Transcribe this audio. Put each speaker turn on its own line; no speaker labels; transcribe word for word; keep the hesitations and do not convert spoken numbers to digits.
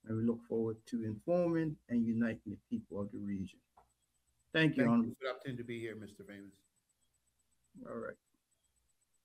and we look forward to informing and uniting the people of the region. Thank you,
Thank you
Honorable.
for the opportunity to be here, Mister Famous.
All right.